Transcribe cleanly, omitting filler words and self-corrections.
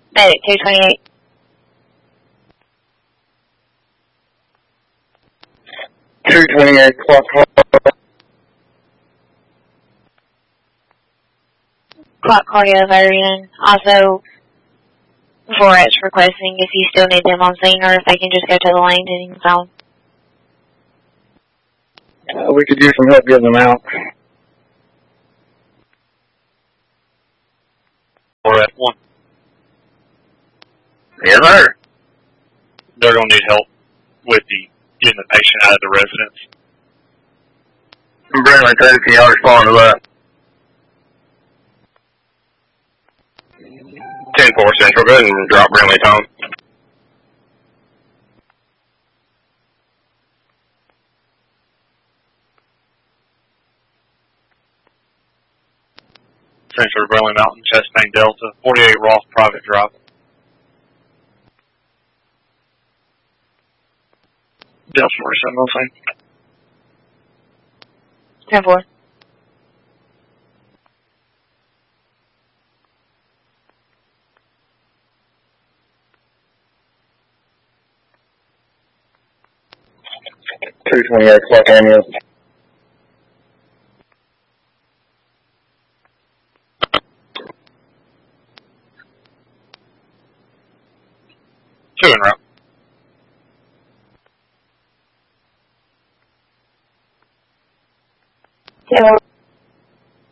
Medic 228. Clock car. Clock cardio variant. Also, 4X requesting if you still need them on scene or if they can just go to the landing zone. We could use some help getting them out. 4F1. Yes, sir. They're going to need help with getting the patient out of the residence. Brennan 2, can y'all respond to that? 10-4 Central, go ahead and drop Brimley home. Central Burley Mountain, Chastain Delta, 48 Roth Private Drive. Delta 47, no thing. 10-4. Clock ambulance. Two en route.